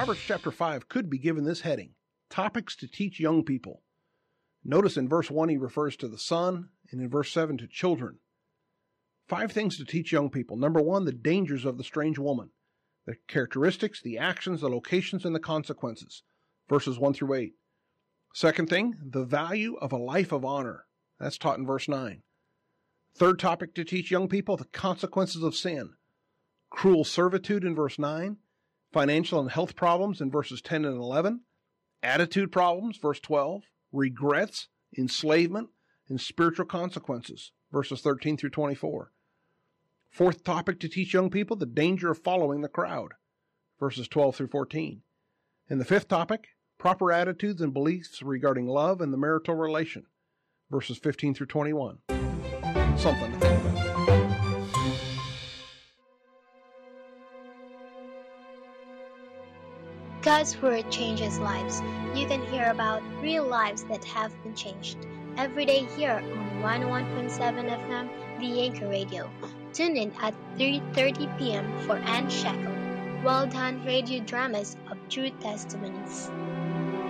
Proverbs chapter 5 could be given this heading: Topics to Teach Young People. Notice in verse 1 he refers to the son, and in verse 7 to children. 5 things to teach young people. Number 1, the dangers of the strange woman. The characteristics, the actions, the locations, and the consequences. Verses 1 through 8. Second thing, the value of a life of honor. That's taught in verse 9. Third topic to teach young people, the consequences of sin. Cruel servitude in verse 9. Financial and health problems in verses 10 and 11. Attitude problems, verse 12. Regrets, enslavement, and spiritual consequences, verses 13 through 24. Fourth topic to teach young people, the danger of following the crowd, verses 12 through 14. And the fifth topic, proper attitudes and beliefs regarding love and the marital relation, verses 15 through 21. Something to think about. God's Word changes lives. You can hear about real lives that have been changed every day here on 101.7 FM, The Anchor Radio. Tune in at 3:30 p.m. for Anne Shackle. Well done radio dramas of true testimonies.